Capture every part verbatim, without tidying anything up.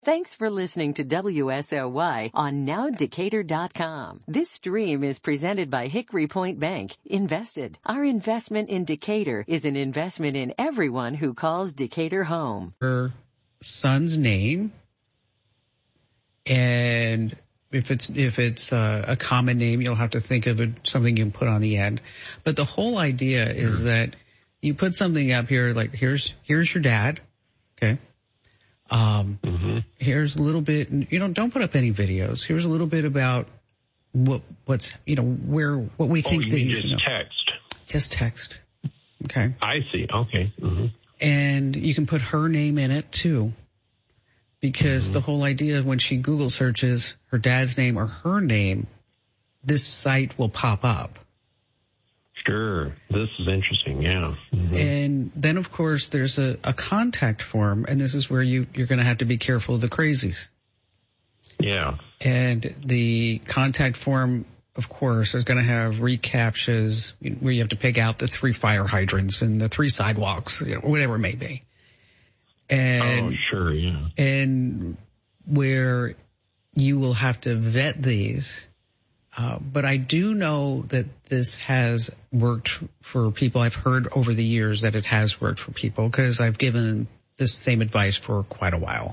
Thanks for listening to W S L Y on now decatur dot com. This stream is presented by Hickory Point Bank. Invested. Our investment in Decatur is an investment in everyone who calls Decatur home. Her son's name, and if it's if it's uh, a common name, you'll have to think of it, something you can put on the end. But the whole idea is that you put something up here, like here's here's your dad, okay. Um, mm-hmm. Here's a little bit, you know, don't put up any videos. Here's a little bit about what, what's, you know, where, what we think oh, you that mean you just know. text. Just text. Okay. I see. Okay. Mm-hmm. And you can put her name in it too, because mm-hmm. the whole idea when she Google searches her dad's name or her name, this site will pop up. Sure. This is interesting. Yeah. Mm-hmm. And then, of course, there's a, a contact form, and this is where you, you're going to have to be careful of the crazies. Yeah. And the contact form, of course, is going to have recaptchas where you have to pick out the three fire hydrants and the three sidewalks, you know, whatever it may be. And, oh, sure, yeah. And where you will have to vet these. Uh, but I do know that this has worked for people. I've heard over the years that it has worked for people because I've given this same advice for quite a while.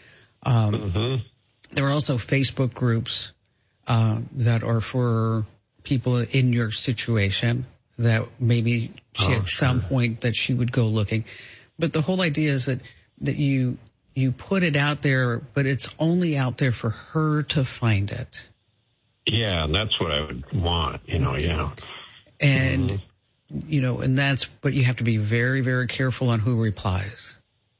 Um, mm-hmm. There are also Facebook groups uh, that are for people in your situation that maybe she oh, at sure. some point that she would go looking. But the whole idea is that, that you you put it out there, but it's only out there for her to find it. Yeah, that's what I would want, you know, yeah. And, mm-hmm. you know, and that's, but you have to be very, very careful on who replies.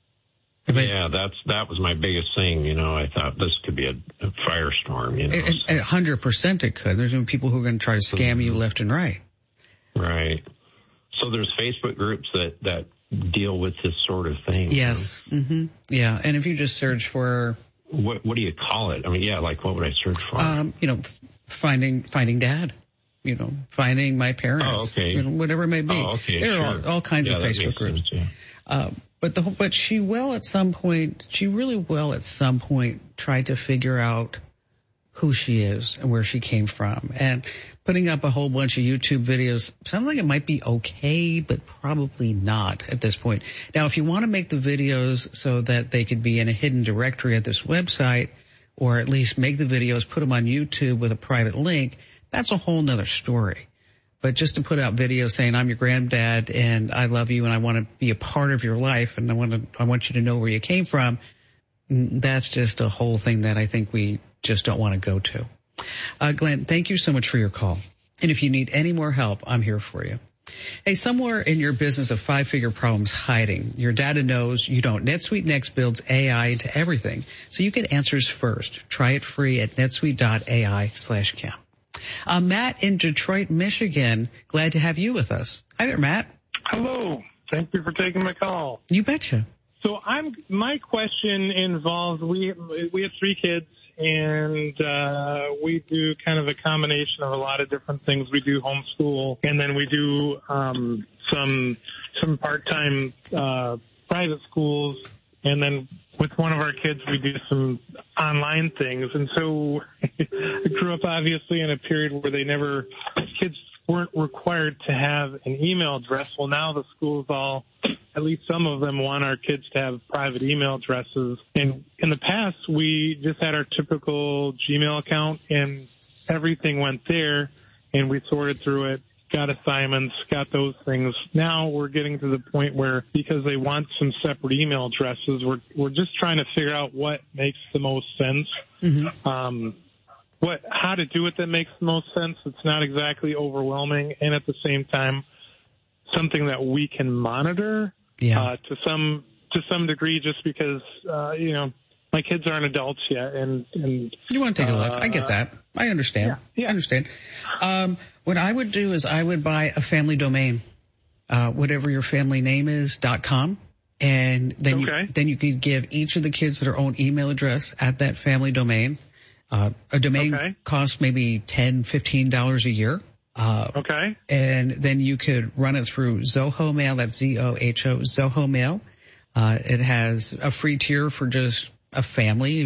But, yeah, that's, that was my biggest thing, you know, I thought this could be a, a firestorm, you know. A hundred percent it could. There's going to be people who are going to try to scam mm-hmm. you left and right. Right. So there's Facebook groups that, that deal with this sort of thing. Yes. You know? Mm-hmm. Yeah. And if you just search for, What what do you call it? I mean, yeah, like what would I search for? Um, you know, finding finding dad. You know, finding my parents. Oh, okay. You know, whatever it may be. Oh, okay. There sure. are all, all kinds yeah, of Facebook groups. Sense, yeah. uh, but the but she will at some point. She really will at some point try to figure out who she is and where she came from. And putting up a whole bunch of YouTube videos sounds like it might be okay, but probably not at this point. Now, if you want to make the videos so that they could be in a hidden directory at this website, or at least make the videos, put them on YouTube with a private link, that's a whole nother story. But just to put out videos saying, I'm your granddad and I love you and I want to be a part of your life and I want to, I want you to know where you came from, that's just a whole thing that I think we just don't want to go to. Uh, Glenn, thank you so much for your call. And if you need any more help, I'm here for you. Hey, somewhere in your business of five-figure problems hiding, your data knows you don't. NetSuite Next builds A I into everything, so you get answers first. Try it free at netsuite.ai slash cam. Uh, Matt in Detroit, Michigan, glad to have you with us. Hi there, Matt. Hello. Thank you for taking my call. You betcha. So I'm, my question involves, we, we have three kids. And uh we do kind of a combination of a lot of different things. We do homeschool, and then we do um some some part-time uh private schools, and then with one of our kids we do some online things. And so I grew up obviously in a period where they never kids weren't required to have an email address. Well, now the schools all, at least some of them, want our kids to have private email addresses. And in the past, we just had our typical Gmail account, and everything went there, and we sorted through it, got assignments, got those things. Now we're getting to the point where, because they want some separate email addresses, we're we're just trying to figure out what makes the most sense. Mm-hmm. Um, what how to do it that makes the most sense. It's not exactly overwhelming, and at the same time, something that we can monitor. Yeah. Uh, to some to some degree, just because uh, you know my kids aren't adults yet, and and you want to take uh, a look. I get that. I understand. Yeah, yeah. I understand. Um, what I would do is I would buy a family domain, uh, whatever your family name is dot com, and then okay. you, then you could give each of the kids their own email address at that family domain. Uh, a domain okay. costs maybe ten, fifteen dollars a year. Uh, okay. And then you could run it through Zoho Mail. That's Z O H O, Zoho Mail. Uh, it has a free tier for just a family.